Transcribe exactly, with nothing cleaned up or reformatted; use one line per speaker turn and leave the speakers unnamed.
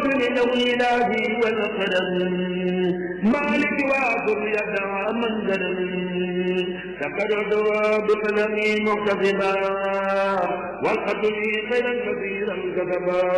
من الإله والقدم مالك واذر يدعى من قدم تقرد بقلمي مكتبا والقتل خيرا كثيرا كتبا